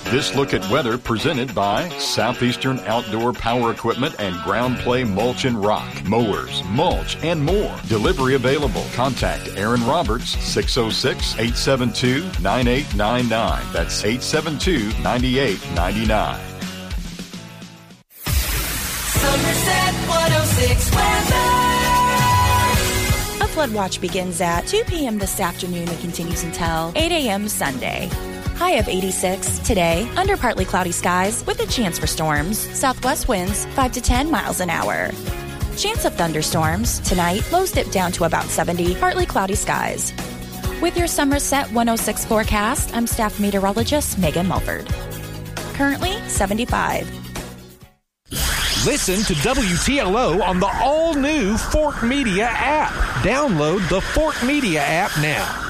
This look at weather presented by Southeastern Outdoor Power Equipment and Ground Play Mulch and Rock. Mowers, mulch, and more. Delivery available. Contact Aaron Roberts, 606-872-9899. That's 872-9899. Somerset 106 weather. A flood watch begins at 2 p.m. this afternoon and continues until 8 a.m. Sunday. High of 86 today, under partly cloudy skies with a chance for storms. Southwest winds 5 to 10 miles an hour. Chance of thunderstorms tonight. Lows dip down to about 70, partly cloudy skies. With your Somerset 106 forecast, I'm staff meteorologist Megan Mulford. Currently 75. Listen to WTLO on the all-new Fort Media app. Download the Fort Media app now.